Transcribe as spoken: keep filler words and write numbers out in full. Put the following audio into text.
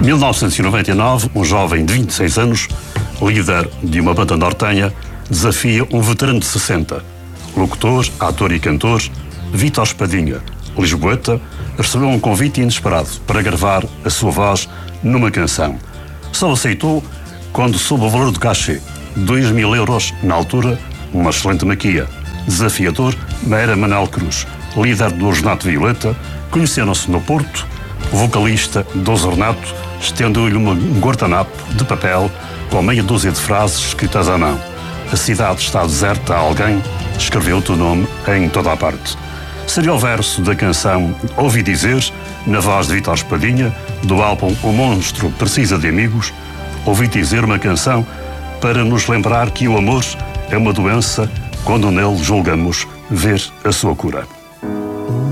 mil novecentos e noventa e nove, um jovem de vinte e seis anos, líder de uma banda nortenha, desafia um veterano de sessenta. Locutor, ator e cantor, Vítor Espadinha, lisboeta, recebeu um convite inesperado para gravar a sua voz numa canção. Só aceitou quando soube o valor do cachê, dois mil euros na altura, uma excelente maquia. Desafiador era Manuel Cruz, líder do Ornato Violeta. Conheceram-se no Porto. O vocalista dos Ornato estendeu-lhe um guardanapo de papel com meia dúzia de frases escritas à mão. A cidade está deserta, alguém escreveu o teu nome em toda a parte. Seria o verso da canção Ouvi Dizer, na voz de Vítor Espadinha, do álbum O Monstro Precisa de Amigos. Ouvi dizer, uma canção para nos lembrar que o amor é uma doença quando nele julgamos ver a sua cura.